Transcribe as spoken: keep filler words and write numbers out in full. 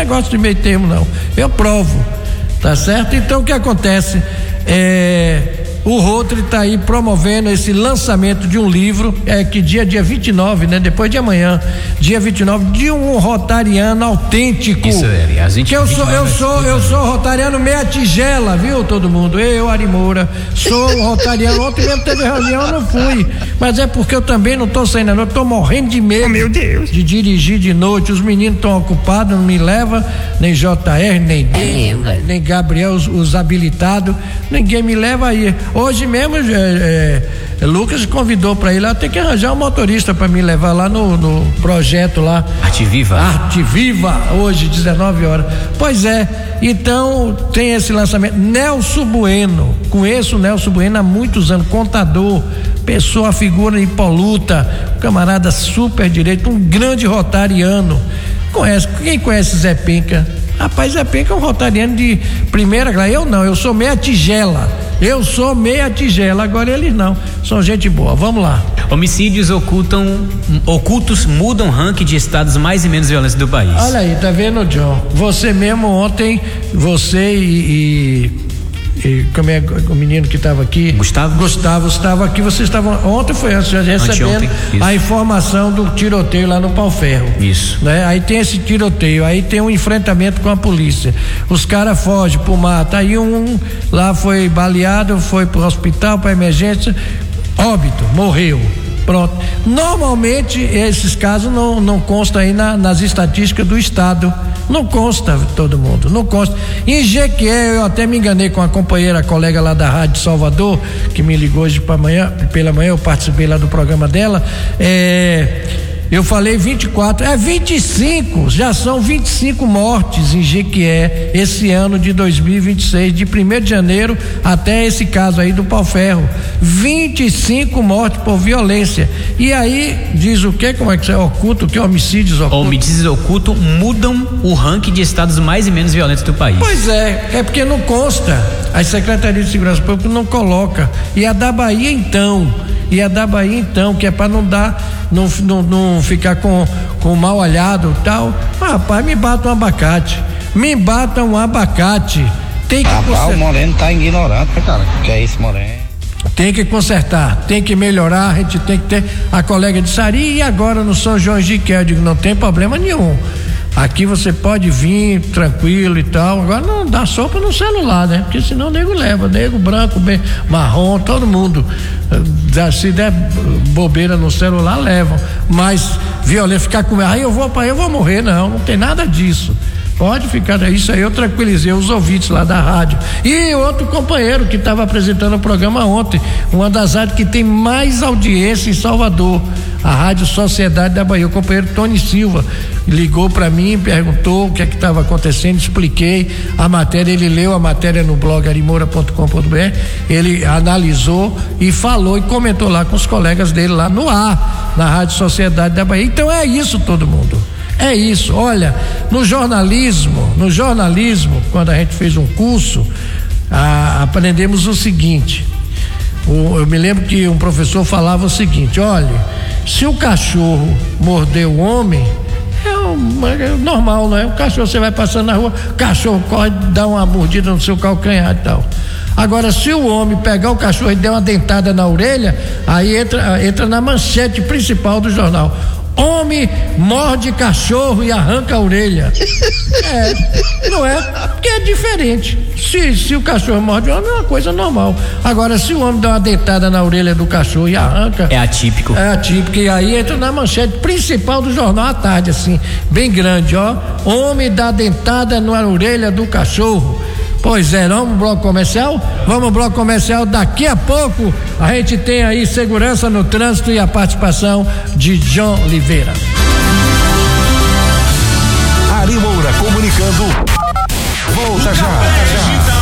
negócio de meio termo não, eu provo, tá certo? Então o que acontece é, o Rotary está aí promovendo esse lançamento de um livro, é que dia dia vinte e nove, né? Depois de amanhã, dia vinte e nove, de um rotariano autêntico. Isso, é, a gente, que eu sou, eu sou, eu sou rotariano meia tigela, viu, todo mundo? Eu, Ari Moura, sou rotariano. Ontem mesmo teve reunião, eu não fui. Mas é porque eu também não tô saindo, eu tô morrendo de medo. Oh, meu Deus. De dirigir de noite. Os meninos estão ocupados, não me leva, nem J R, nem é, nem Gabriel, os, os habilitados, ninguém me leva aí. Hoje mesmo, é, é, Lucas convidou para ir lá, tem que arranjar um motorista para me levar lá no, no projeto lá. Arte Viva. Arte Viva, hoje, dezenove horas. Pois é, então tem esse lançamento. Nelson Bueno, conheço o Nelson Bueno há muitos anos, contador, pessoa, figura impoluta, camarada super direito, um grande rotariano. Conhece, quem conhece Zé Penca? Rapaz, Zé Penca é um rotariano de primeira classe. Eu não, eu sou meia tigela. Eu sou meia tigela, agora eles não. São gente boa. Vamos lá. Homicídios ocultam, ocultos mudam ranking de estados mais e menos violentos do país. Olha aí, tá vendo, John? Você mesmo ontem, você e, e, e como é o menino que estava aqui? Gustavo. Gustavo estava aqui. Vocês estavam ontem foi recebendo a informação do tiroteio lá no Pau Ferro. Isso. Né? Aí tem esse tiroteio, aí tem um enfrentamento com a polícia. Os caras fogem pro mato. Aí um lá foi baleado, foi pro hospital, pra emergência, óbito, morreu. Pronto. Normalmente esses casos não, não constam aí na, nas estatísticas do estado. Não consta, todo mundo, não consta. Em Jequié, eu até me enganei com a companheira, a colega lá da Rádio Salvador, que me ligou hoje pra manhã, pela manhã, eu participei lá do programa dela. É, eu falei vinte e quatro, é vinte e cinco, já são vinte e cinco mortes em Jequié esse ano de dois mil e vinte e seis, de primeiro de janeiro até esse caso aí do Pau Ferro. vinte e cinco mortes por violência. E aí, diz o quê? Como é que é? Oculto, o que? Homicídios ocultos? Homicídios ocultos mudam o ranking de estados mais e menos violentos do país. Pois é, é porque não consta. A Secretaria de Segurança Pública não coloca. E a da Bahia, então. E a da Bahia, então, que é para não dar, não, não, não ficar com, com mal olhado e tal. Ah, rapaz, me bata um abacate. Me bata um abacate. Tem que Rapaz, consertar. O Moreno tá ignorante, cara. Que é isso, Moreno? Tem que consertar, tem que melhorar, a gente tem que ter. A colega de Sari, e agora no São João de Jequié? Eu digo, não tem problema nenhum. Aqui você pode vir tranquilo e tal. Agora não dá sopa no celular, né? Porque senão o nego leva, nego branco, bem, marrom, todo mundo. Se der bobeira no celular, levam. Mas violência, ficar com. Aí eu vou para eu vou morrer, não, não tem nada disso. Pode ficar, isso aí eu tranquilizei os ouvintes lá da rádio. E outro companheiro que estava apresentando o programa ontem, uma das rádios que tem mais audiência em Salvador, a Rádio Sociedade da Bahia, o companheiro Tony Silva ligou para mim, perguntou o que é que estava acontecendo, expliquei a matéria, ele leu a matéria no blog arimoura ponto com ponto br, ele analisou e falou e comentou lá com os colegas dele lá no ar, na Rádio Sociedade da Bahia. Então é isso, todo mundo. É isso, olha, no jornalismo, no jornalismo, quando a gente fez um curso, ah, aprendemos o seguinte, o, eu me lembro que um professor falava o seguinte, olha, se o cachorro morder o homem, é, um, é normal, não é? O cachorro, você vai passando na rua, o cachorro corre, dá uma mordida no seu calcanhar e tal. Agora, se o homem pegar o cachorro e der uma dentada na orelha, aí entra, entra na manchete principal do jornal. Homem morde cachorro e arranca a orelha. É, não é? Porque é diferente. Se, se o cachorro morde o homem, é uma coisa normal. Agora, se o homem dá uma dentada na orelha do cachorro e arranca. É atípico. É atípico. E aí entra na manchete principal do jornal à tarde, assim, bem grande, ó. Homem dá dentada na orelha do cachorro. Pois é, vamos pro bloco comercial? Vamos pro bloco comercial, daqui a pouco a gente tem aí segurança no trânsito e a participação de John Oliveira. Ari Moura comunicando. Volta já.